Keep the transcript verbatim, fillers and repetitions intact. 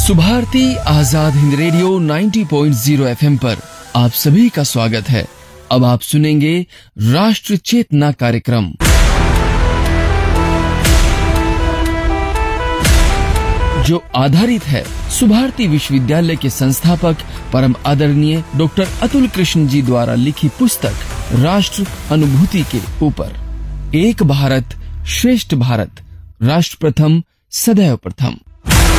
Subharti Azad Hind radio नब्बे point शून्य FM पर आप सभी का स्वागत है। अब आप सुनेंगे राष्ट्र चेतना कार्यक्रम, जो आधारित है सुभारती विश्वविद्यालय के संस्थापक परम आदरणीय डॉक्टर अतुल कृष्ण जी द्वारा लिखी पुस्तक राष्ट्र अनुभूति के ऊपर। एक भारत श्रेष्ठ भारत, राष्ट्र प्रथम सदैव प्रथम।